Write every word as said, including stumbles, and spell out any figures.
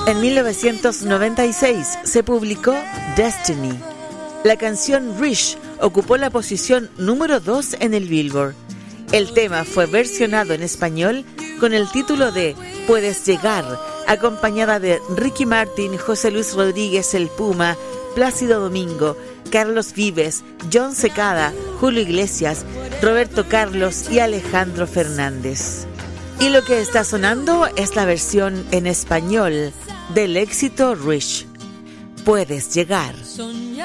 En mil novecientos noventa y seis se publicó Destiny. La canción Rich ocupó la posición número dos en el Billboard. El tema fue versionado en español con el título de Puedes Llegar, acompañada de Ricky Martin, José Luis Rodríguez el Puma, Plácido Domingo, Carlos Vives, John Secada, Julio Iglesias, Roberto Carlos y Alejandro Fernández. Y lo que está sonando es la versión en español del éxito Rich. Puedes Llegar.